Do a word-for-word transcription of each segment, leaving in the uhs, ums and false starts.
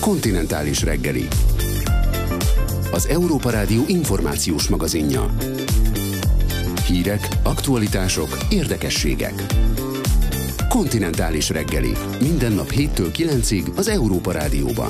Kontinentális reggeli. Az Európa Rádió információs magazinja. Hírek, aktualitások, érdekességek. Kontinentális reggeli. Minden nap héttől kilencig az Európa Rádióban.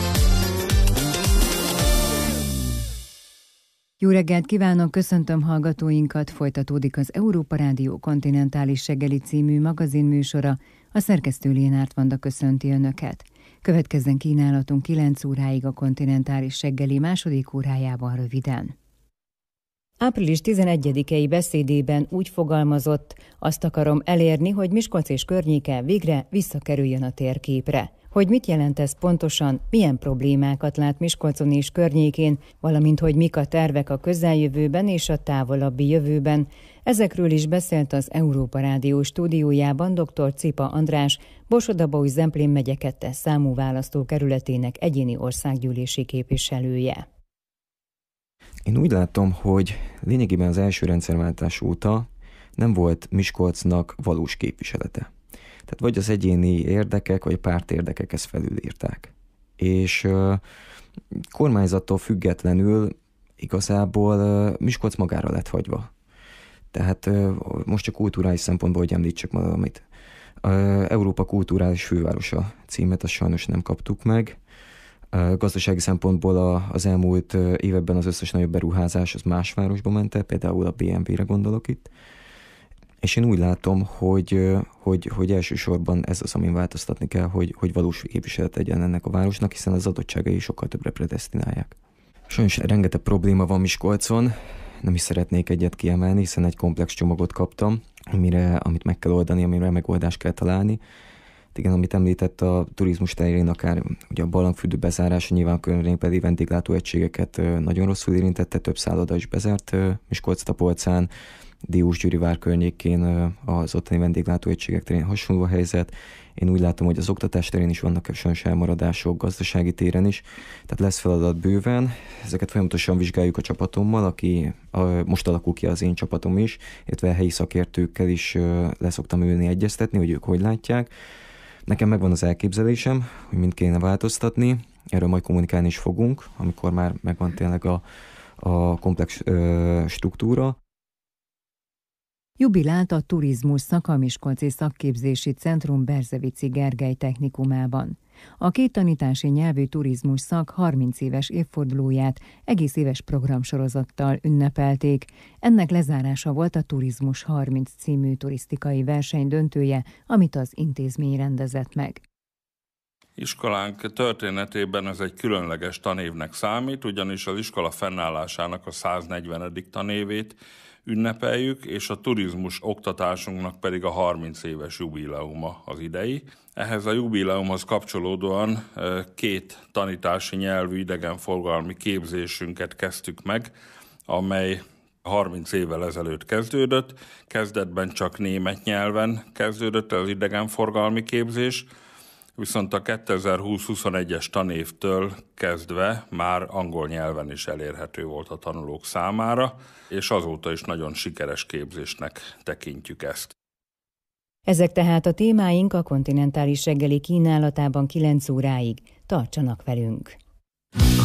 Jó reggelt kívánok, köszöntöm hallgatóinkat, folytatódik az Európa Rádió Kontinentális reggeli című magazinműsora, a szerkesztő Lénárt Vanda köszönti Önöket. Következzen kínálatunk kilenc óráig a Kontinentális reggeli második órájában röviden. április tizenegyedikei beszédében úgy fogalmazott, azt akarom elérni, hogy Miskolc és környéke végre visszakerüljön a térképre. Hogy mit jelent ez pontosan, milyen problémákat lát Miskolcon és környékén, valamint hogy mik a tervek a közeljövőben és a távolabbi jövőben. Ezekről is beszélt az Európa Rádió stúdiójában dr. Cipa András, Borsod-Abaúj-Zemplén megye kettes számú választókerületének egyéni országgyűlési képviselője. Én úgy látom, hogy lényegében az első rendszerváltás óta nem volt Miskolcnak valós képviselete. Tehát vagy az egyéni érdekek, vagy a pártérdekek ezt felülírták. És uh, kormányzattól függetlenül igazából uh, Miskolc magára lett hagyva. Tehát uh, most csak kulturális szempontból, hogy említsek valamit. Uh, Európa kulturális fővárosa címet azt sajnos nem kaptuk meg. Uh, gazdasági szempontból a, az elmúlt uh, években az összes nagyobb beruházás az más városba ment el, például a bé em vé-re gondolok itt. És én úgy látom, hogy, hogy, hogy elsősorban ez az, amin változtatni kell, hogy, hogy valós képviselet legyen ennek a városnak, hiszen az adottságai sokkal többre predesztinálják. Sajnos rengeteg probléma van Miskolcon, nem is szeretnék egyet kiemelni, hiszen egy komplex csomagot kaptam, amire, amit meg kell oldani, amire megoldást kell találni. Igen, amit említett a turizmus terén, akár ugye a barlangfürdő bezárása, nyilván környékbeli vendéglátóegységeket nagyon rosszul érintette, több szálloda is bezárt Miskolc-Tapolcán, Diósgyőri vár környékén az ottani vendéglátóegységek terén hasonló a helyzet. Én úgy látom, hogy az oktatás terén is vannak sajnos elmaradások, gazdasági téren is, tehát lesz feladat bőven. Ezeket folyamatosan vizsgáljuk a csapatommal, aki a, most alakul ki az én csapatom is, illetve a helyi szakértőkkel is leszoktam ülni, egyeztetni, hogy ők hogy látják. Nekem megvan az elképzelésem, hogy mind kéne változtatni, erről majd kommunikálni is fogunk, amikor már megvan tényleg a, a komplex ö, struktúra. Jubilált a turizmus szak a Miskolci Szakképzési Centrum Berzevici Gergely technikumában. A két tanítási nyelvű turizmus szak harminc éves évfordulóját egész éves programsorozattal ünnepelték. Ennek lezárása volt a Turizmus harminc című turisztikai verseny döntője, amit az intézmény rendezett meg. Iskolánk történetében ez egy különleges tanévnek számít, ugyanis az iskola fennállásának a száznegyvenedik tanévét ünnepeljük, és a turizmus oktatásunknak pedig a harminc éves jubileuma az idei. Ehhez a jubileumhoz kapcsolódóan két tanítási nyelvű idegenforgalmi képzésünket kezdtük meg, amely harminc évvel ezelőtt kezdődött. Kezdetben csak német nyelven kezdődött az idegenforgalmi képzés, viszont a kétezer-húsz-huszonegyes tanévtől kezdve már angol nyelven is elérhető volt a tanulók számára, és azóta is nagyon sikeres képzésnek tekintjük ezt. Ezek tehát a témáink a Kontinentális reggeli kínálatában kilenc óráig. Tartsanak velünk!